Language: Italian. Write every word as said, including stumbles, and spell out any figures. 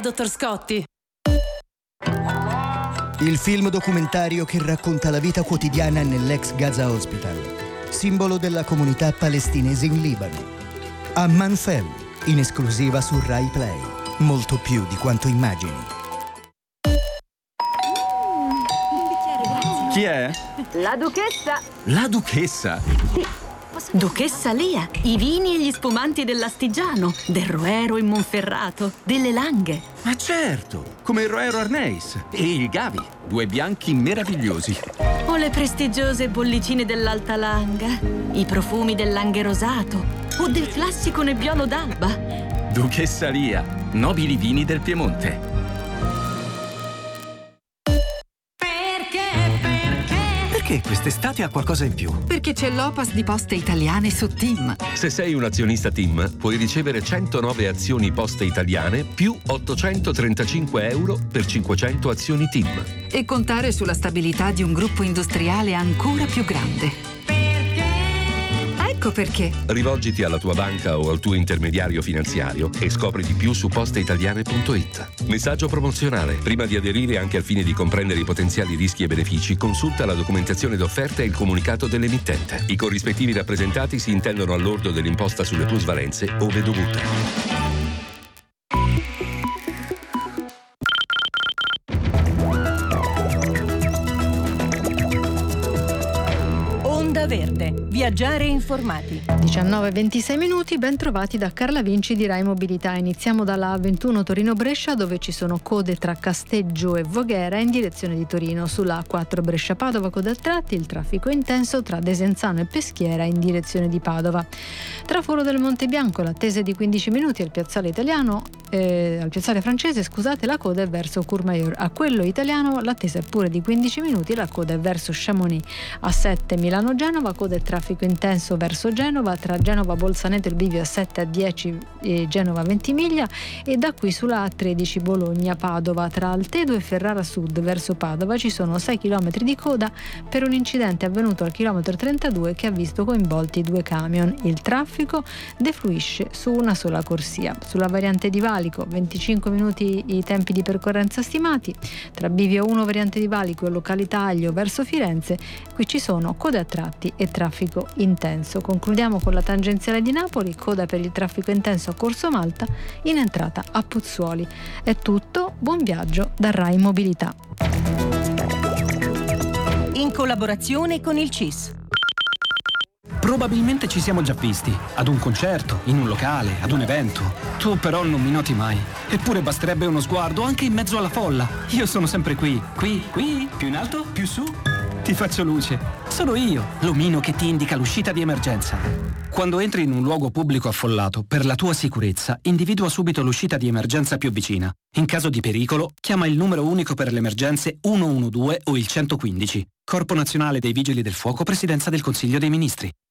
dottor Scotti. Il film documentario che racconta la vita quotidiana nell'ex Gaza Hospital, simbolo della comunità palestinese in Libano. Amman Fell, in esclusiva su Rai Play. Molto più di quanto immagini. Chi è? La duchessa. La duchessa? Sì. Duchessa Lia, i vini e gli spumanti dell'Astigiano, del Roero in Monferrato, delle Langhe. Ma certo, come il Roero Arneis e il Gavi, due bianchi meravigliosi. O le prestigiose bollicine dell'Alta Langa, i profumi del Langhe rosato o del classico Nebbiolo d'Alba. Duchessa Lia, nobili vini del Piemonte. Perché quest'estate ha qualcosa in più? Perché c'è l'Opas di Poste Italiane su TIM. Se sei un azionista TIM, puoi ricevere centonove azioni Poste Italiane più ottocentotrentacinque euro per cinquecento azioni TIM. E contare sulla stabilità di un gruppo industriale ancora più grande. Ecco perché. Rivolgiti alla tua banca o al tuo intermediario finanziario e scopri di più su posteitaliane punto it. Messaggio promozionale. Prima di aderire, anche al fine di comprendere i potenziali rischi e benefici, consulta la documentazione d'offerta e il comunicato dell'emittente. I corrispettivi rappresentati si intendono al lordo dell'imposta sulle plusvalenze ove dovuta. Verde. Viaggiare informati. diciannove e ventisei minuti, ben trovati da Carla Vinci di Rai Mobilità. Iniziamo dalla A ventuno Torino-Brescia, dove ci sono code tra Casteggio e Voghera in direzione di Torino. Sulla A quattro Brescia-Padova code a tratti, il traffico è intenso tra Desenzano e Peschiera in direzione di Padova. Tra Foro del Monte Bianco l'attesa è di quindici minuti al piazzale italiano, eh, al piazzale francese, scusate, la coda è verso Courmayeur. A quello italiano l'attesa è pure di quindici minuti, la coda è verso Chamonix. A sette Milano-Genova, coda e traffico intenso verso Genova, tra Genova Bolzaneto il bivio a sette a dieci e Genova Ventimiglia, e da qui sulla A tredici Bologna-Padova. Tra Altedo e Ferrara Sud verso Padova ci sono sei chilometri di coda per un incidente avvenuto al chilometro trentadue che ha visto coinvolti due camion. Il traffico defluisce su una sola corsia. Sulla variante di Valico venticinque minuti i tempi di percorrenza stimati. Tra Bivio uno variante di Valico e località Aglio verso Firenze, qui ci sono code a tratti e traffico intenso. Concludiamo con la tangenziale di Napoli, coda per il traffico intenso a Corso Malta in entrata a Pozzuoli. È tutto, buon viaggio da Rai Mobilità. In collaborazione con il C I S. Probabilmente ci siamo già visti, ad un concerto, in un locale, ad un evento. Tu però non mi noti mai. Eppure basterebbe uno sguardo anche in mezzo alla folla. Io sono sempre qui, qui, qui, più in alto, più su. Ti faccio luce. Sono io, l'omino che ti indica l'uscita di emergenza. Quando entri in un luogo pubblico affollato, per la tua sicurezza, individua subito l'uscita di emergenza più vicina. In caso di pericolo, chiama il numero unico per le emergenze uno uno due o il centoquindici. Corpo Nazionale dei Vigili del Fuoco, Presidenza del Consiglio dei Ministri.